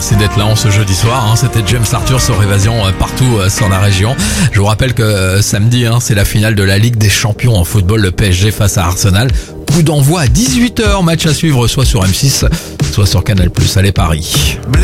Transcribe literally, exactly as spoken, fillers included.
merci d'être là en ce jeudi soir. Hein. C'était James Arthur sur Évasion euh, partout euh, sur la région. Je vous rappelle que euh, samedi, hein, c'est la finale de la Ligue des Champions en football, le P S G face à Arsenal. Coup d'envoi à dix-huit heures, match à suivre soit sur M six, soit sur Canal plus. Allez Paris.